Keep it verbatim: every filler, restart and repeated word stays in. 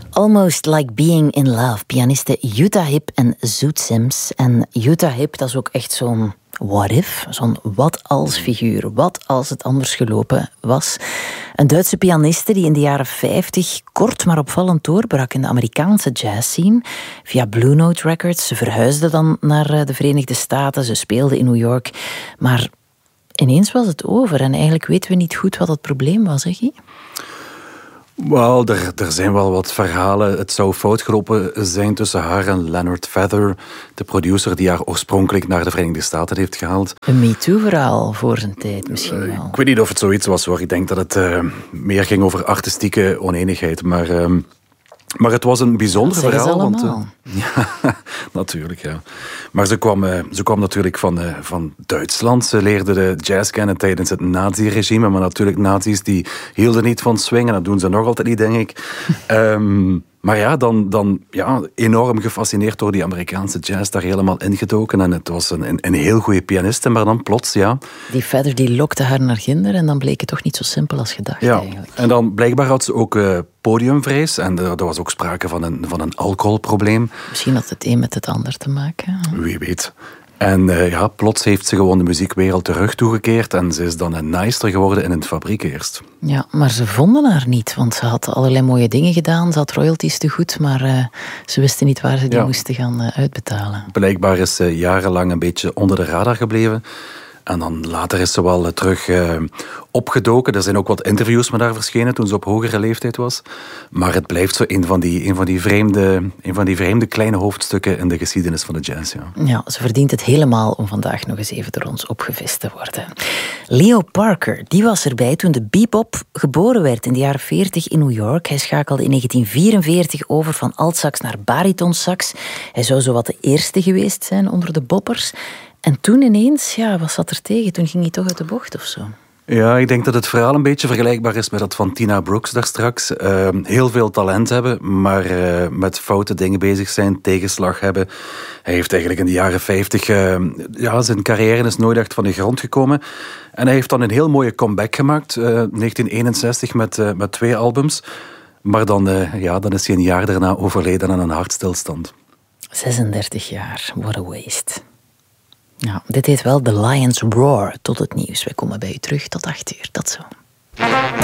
Almost Like Being in Love. Pianisten Utah Hip en Zoot Sims. En Utah Hip, dat is ook echt zo'n what if, zo'n wat als figuur. Wat als het anders gelopen was. Een Duitse pianiste die in de jaren vijftig kort maar opvallend doorbrak in de Amerikaanse jazzscene. Via Blue Note Records. Ze verhuisde dan naar de Verenigde Staten. Ze speelde in New York. Maar ineens was het over. En eigenlijk weten we niet goed wat het probleem was, hè Guy? Wel, er, er zijn wel wat verhalen. Het zou fout gelopen zijn tussen haar en Leonard Feather, de producer die haar oorspronkelijk naar de Verenigde Staten heeft gehaald. Een MeToo-verhaal voor zijn tijd misschien wel. Uh, ik weet niet of het zoiets was, hoor. Ik denk dat het uh, meer ging over artistieke oneenigheid. Maar, uh, maar het was een bijzonder dat verhaal. Want, uh, ja, natuurlijk, ja. Maar ze kwam, uh, ze kwam natuurlijk van, uh, van Duitsland. Ze leerde de jazz kennen tijdens het nazi-regime. Maar natuurlijk, nazi's die hielden niet van swingen. Dat doen ze nog altijd niet, denk ik. um, maar ja, dan, dan ja, enorm gefascineerd door die Amerikaanse jazz. Daar helemaal ingedoken. En het was een, een, een heel goede pianiste. Maar dan plots, ja... Die Feather die lokte haar naar Ginder. En dan bleek het toch niet zo simpel als gedacht, ja. eigenlijk. En dan blijkbaar had ze ook uh, podiumvrees. En er, er was ook sprake van een, van een alcoholprobleem. Misschien had het een met het ander te maken. Wie weet. En uh, ja, plots heeft ze gewoon de muziekwereld de rug toegekeerd en ze is dan een naaister geworden in een fabriek eerst. Ja, maar ze vonden haar niet, want ze had allerlei mooie dingen gedaan. Ze had royalties te goed, maar uh, ze wisten niet waar ze die ja. moesten gaan uh, uitbetalen. Blijkbaar is ze jarenlang een beetje onder de radar gebleven. En dan later is ze wel terug uh, opgedoken. Er zijn ook wat interviews met haar verschenen toen ze op hogere leeftijd was. Maar het blijft zo een van die, een van die, vreemde, een van die vreemde kleine hoofdstukken in de geschiedenis van de jazz. Ja. ja, ze verdient het helemaal om vandaag nog eens even door ons opgevist te worden. Leo Parker, die was erbij toen de bebop geboren werd in de jaren veertig in New York. Hij schakelde in negentien vierenveertig over van altsax naar baritonsax. Hij zou zowat de eerste geweest zijn onder de boppers. En toen ineens, ja, wat zat er tegen? Toen ging hij toch uit de bocht of zo? Ja, ik denk dat het verhaal een beetje vergelijkbaar is met dat van Tina Brooks daar straks. Uh, heel veel talent hebben, maar uh, met foute dingen bezig zijn, tegenslag hebben. Hij heeft eigenlijk in de jaren vijftig... Uh, ja, zijn carrière is nooit echt van de grond gekomen. En hij heeft dan een heel mooie comeback gemaakt, uh, negentien eenenzestig, met, uh, met twee albums. Maar dan, uh, ja, dan is hij een jaar daarna overleden aan een hartstilstand. zesendertig jaar, what a waste. Ja, dit heet wel The Lion's Roar tot het nieuws. Wij komen bij u terug tot acht uur. Tot zo.